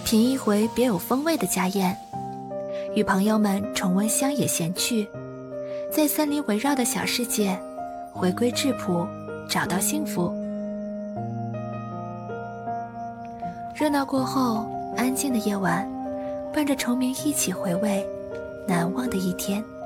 品一回别有风味的家宴，与朋友们重温乡野闲趣，在森林围绕的小世界回归质朴，找到幸福。热闹过后，安静的夜晚，伴着虫鸣一起回味难忘的一天。